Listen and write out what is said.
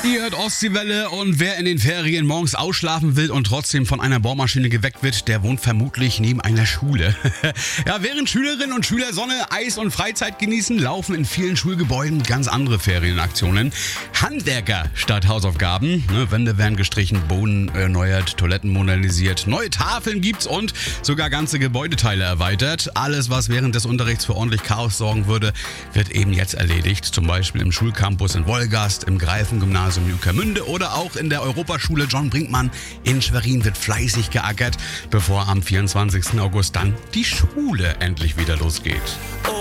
Ihr hört Ostseewelle und wer in den Ferien morgens ausschlafen will und trotzdem von einer Bohrmaschine geweckt wird, der wohnt vermutlich neben einer Schule. Ja, während Schülerinnen und Schüler Sonne, Eis und Freizeit genießen, laufen in vielen Schulgebäuden ganz andere Ferienaktionen. Handwerker statt Hausaufgaben. Wände werden gestrichen, Boden erneuert, Toiletten modernisiert, neue Tafeln gibt's und sogar ganze Gebäudeteile erweitert. Alles, was während des Unterrichts für ordentlich Chaos sorgen würde, wird eben jetzt erledigt. Zum Beispiel im Schulcampus in Wolgast, im Greifengymnasium in Ueckermünde oder auch in der Europaschule John Brinkmann in Schwerin wird fleißig geackert, bevor am 24. August dann die Schule endlich wieder losgeht.